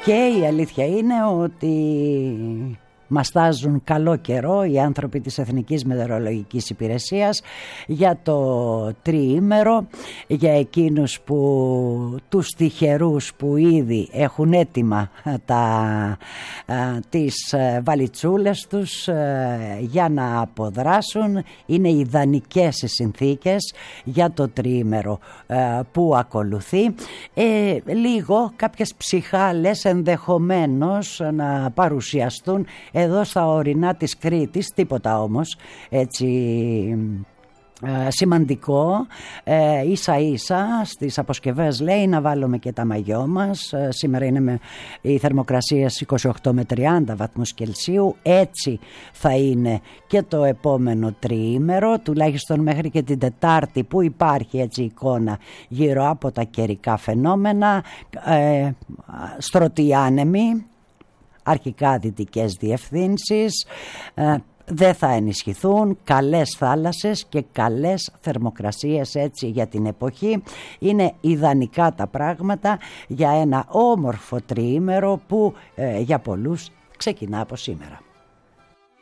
Και η αλήθεια είναι ότι μας τάζουν καλό καιρό οι άνθρωποι της Εθνικής Μετεωρολογικής Υπηρεσίας για το τριήμερο, για εκείνους που, τους τυχερούς που ήδη έχουν έτοιμα τις βαλιτσούλες τους για να αποδράσουν. Είναι ιδανικές οι συνθήκες για το τριήμερο που ακολουθεί. Λίγο κάποιες ψυχάλες ενδεχομένως να παρουσιαστούν εδώ στα ορεινά της Κρήτης, τίποτα όμως έτσι σημαντικό. Ίσα ίσα στις αποσκευές λέει να βάλουμε και τα μαγιό μας. Σήμερα είναι οι θερμοκρασίες 28 με 30 βαθμούς Κελσίου. Έτσι θα είναι και το επόμενο τριήμερο, τουλάχιστον μέχρι και την Τετάρτη, που υπάρχει έτσι εικόνα γύρω από τα καιρικά φαινόμενα. Στρωτοί άνεμοι, αρχικά δυτικές διευθύνσεις, δεν θα ενισχυθούν, καλές θάλασσες και καλές θερμοκρασίες έτσι για την εποχή. Είναι ιδανικά τα πράγματα για ένα όμορφο τριήμερο που για πολλούς ξεκινά από σήμερα.